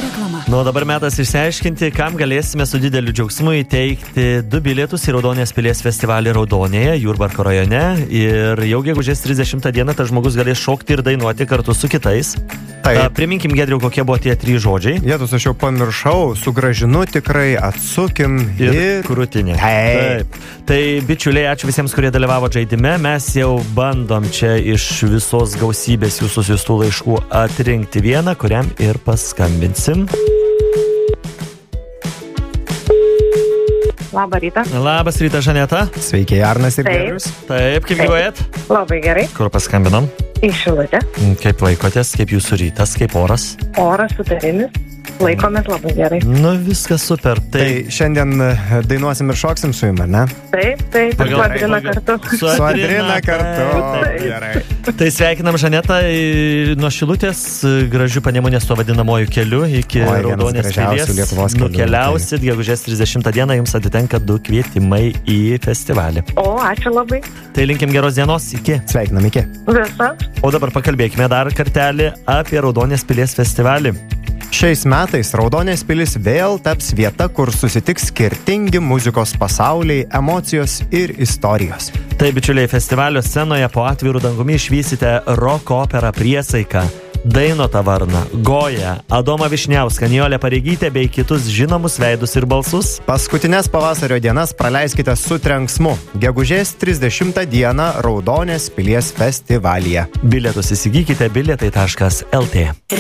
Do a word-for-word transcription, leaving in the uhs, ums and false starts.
Reklama. Nu, dabar metas išsiaiškinti, kam galėsime su dideliu džiaugsmu įteikti du bilietus į Raudonės pilies festivalį Raudonėje, Jurbarko rajone. Ir jau gegužės trisdešimtą dieną tas žmogus galės šokti ir dainuoti kartu su kitais. A, priminkim, Giedriau, kokie buvo tie trys žodžiai. Jėtus, aš jau pamiršau, sugražinu tikrai, atsukim ir, ir... krūtinė. Taip. Taip. Tai bičiuliai, ačiū visiems, kurie dalyvavo žaidime. Mes jau bandom čia iš visos gausybės jūsų siųstų laiškų atrinkti vieną, kuriam ir paskambinsim. Labą rytą. Labas rytas, Žaneta. Sveiki, Arnas ir Taip. Giedrius. Taip, kaip gyvojat? Labai gerai. Kur paskambinom? Į Šilutę. Kaip laikotės, kaip jūsų rytas, kaip oras? Oras sutarinis. Laikomės labai gerai. Nu, viskas super. Tai, Tai šiandien dainuosim ir šoksim su jum, ar ne? Taip, taip. Pagal- Su Adrina pagal- kartu. Su Su Adrina Adrina kartu. Taip. Gerai. Tai sveikinam Žanetą į- nuo Šilutės gražių Panemunės tuo vadinamoju keliu iki Oi, vienas Raudonės gražiausių pilies. Lietuvos kelių, Nukeliausit, gegužės trisdešimtą dieną jums atitenka du kvietimai į festivalį. O, ačiū labai. Tai linkim geros dienos, iki. Sveikinam, iki. Visas. O dabar pakalbėkime dar kartelį apie Raudonės pilies festivalį. Šiais metais Raudonės pilis vėl taps vieta, kur susitiks skirtingi muzikos pasauliai, emocijos ir istorijos. Tai, bičiuliai, festivalio scenoje po atvirų dangumi išvysite rock operą Priesaika, Dainotą Varną, Goją, Adomą Višniauską, Nijolę Pareigytę bei kitus žinomus veidus ir balsus. Paskutinės pavasario dienas praleiskite su trenksmu. Gegužės trisdešimtą dieną Raudonės pilies festivalyje. Bilietus įsigykite bilietai taškas el tė.